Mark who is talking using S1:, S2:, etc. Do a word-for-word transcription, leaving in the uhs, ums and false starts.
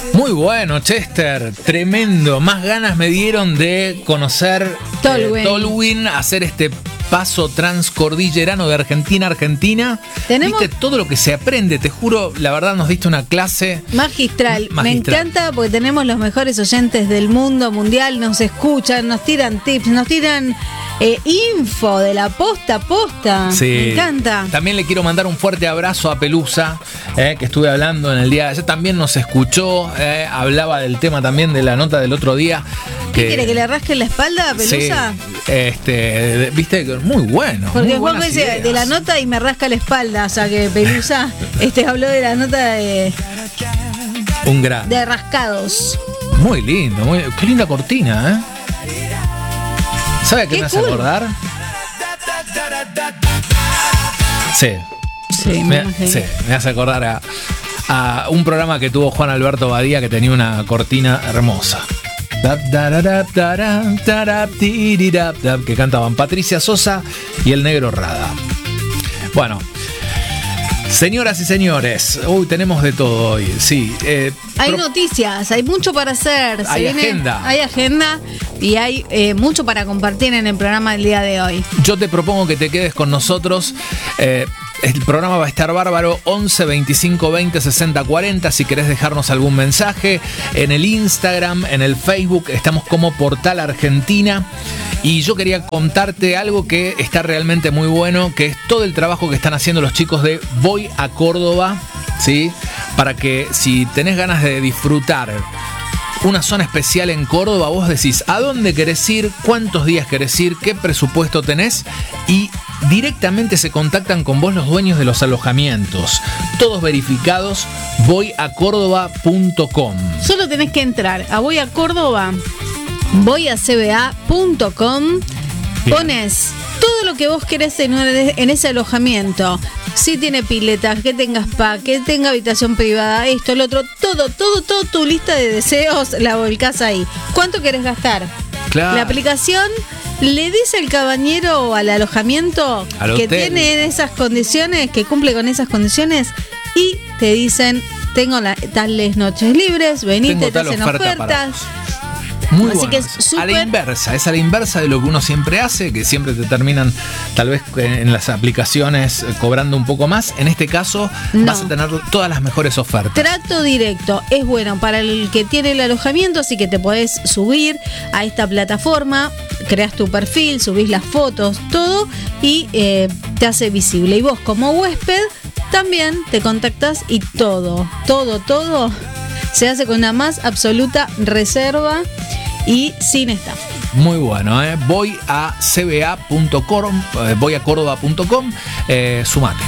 S1: Muy bueno, Chester, tremendo. Más ganas me dieron de conocer
S2: Tolwyn,
S1: eh, Tolwyn, hacer este paso transcordillerano de Argentina a Argentina.
S2: Tenemos...
S1: Viste todo lo que se aprende, te juro, la verdad nos diste una clase
S2: magistral.
S1: magistral.
S2: Me encanta porque tenemos los mejores oyentes del mundo mundial, nos escuchan, nos tiran tips, nos tiran eh, info de la posta a posta.
S1: Sí.
S2: Me encanta.
S1: También le quiero mandar un fuerte abrazo a Pelusa, eh, que estuve hablando en el día de ayer. También nos escuchó, eh, hablaba del tema también de la nota del otro día.
S2: ¿Qué
S1: que,
S2: quiere, que le rasque la espalda a Pelusa?
S1: Sí, este, viste, muy bueno.
S2: Porque
S1: muy
S2: Juan dice
S1: ideas.
S2: de la nota y me rasca la espalda, o sea que Pelusa este, habló de la nota de,
S1: un gran.
S2: de rascados.
S1: Muy lindo, muy, qué linda cortina, ¿eh? ¿Sabe a qué,
S2: Qué
S1: me hace
S2: cool.
S1: acordar? Sí.
S2: Sí,
S1: Me,
S2: me
S1: sí, me hace acordar a, a un programa que tuvo Juan Alberto Badía que tenía una cortina hermosa. Que cantaban Patricia Sosa y el Negro Rada. Bueno, señoras y señores, uy, tenemos de todo hoy. Sí, eh,
S2: hay
S1: pro-
S2: noticias, hay mucho para hacer. Se
S1: Hay
S2: viene-
S1: agenda.
S2: Hay agenda y hay eh, mucho para compartir en el programa del día de hoy.
S1: Yo te propongo que te quedes con nosotros. Eh, el programa va a estar bárbaro. Once veinticinco veinte sesenta cuarenta. Si querés dejarnos algún mensaje en el Instagram, en el Facebook, estamos como Portal Argentina. Y yo quería contarte algo que está realmente muy bueno, que es todo el trabajo que están haciendo los chicos de Voy a Córdoba, ¿sí? Para que si tenés ganas de disfrutar una zona especial en Córdoba, vos decís a dónde querés ir, cuántos días querés ir, qué presupuesto tenés, y directamente se contactan con vos los dueños de los alojamientos. Todos verificados, voy a córdoba punto com.
S2: Solo tenés que entrar a Voy a Córdoba, voy a c b a punto com, pones todo lo que vos querés en, en ese alojamiento. Si tiene piletas, que tenga spa, que tenga habitación privada, esto, el otro, todo, todo, todo tu lista de deseos la volcás ahí. ¿Cuánto querés gastar?
S1: Claro.
S2: La aplicación le dice al cabañero o al alojamiento
S1: Al
S2: que
S1: hotel.
S2: tiene esas condiciones, que cumple con esas condiciones, y te dicen, tengo la, tales noches libres, venite,
S1: Tengo
S2: te
S1: tal
S2: hacen
S1: oferta para
S2: ofertas.
S1: vos. Muy
S2: Así
S1: bueno.
S2: que es
S1: A la
S2: súper-
S1: inversa, es a la inversa de lo que uno siempre hace, que siempre te terminan tal vez en las aplicaciones eh, cobrando un poco más. En este caso
S2: No.
S1: vas a tener todas las mejores ofertas.
S2: Trato directo es bueno para el que tiene el alojamiento, así que te podés subir a esta plataforma, creas tu perfil, subís las fotos, todo, y eh, te hace visible. Y vos como huésped también te contactás y todo, todo, todo se hace con una más absoluta reserva y sin estafa.
S1: Muy bueno, ¿eh? Voy a c b a punto com, eh, voy a córdoba punto com, eh, sumate.